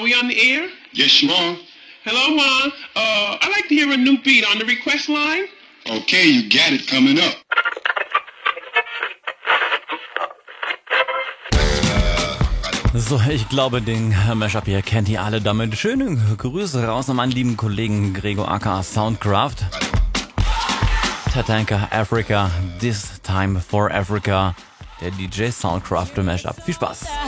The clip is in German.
we on the air? Yes, you are. Hello, Juan. I'd like to hear a new beat on the request line. Okay, you got it coming up. So, ich glaube, den Mashup hier kennt ihr alle damit. Schöne Grüße raus an meinen lieben Kollegen Gregor aka Soundcraft. Tatanka Africa, This Time for Africa. Der DJ Soundcraft Mashup. Viel Spaß.